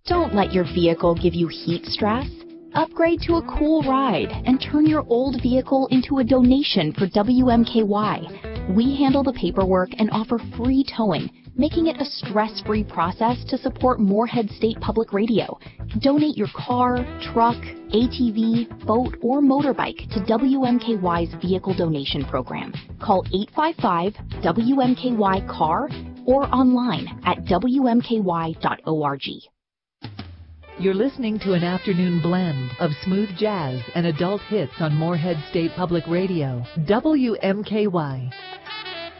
Don't let your vehicle give you heat stress. Upgrade to a cool ride and turn your old vehicle into a donation for WMKY. We handle the paperwork and offer free towing, making it a stress-free process to support Moorhead State Public Radio. Donate your car, truck, ATV, boat, or motorbike to WMKY's Vehicle Donation Program. Call 855-WMKY-CAR or online at WMKY.org. You're listening to an afternoon blend of smooth jazz and adult hits on Moorhead State Public Radio, WMKY.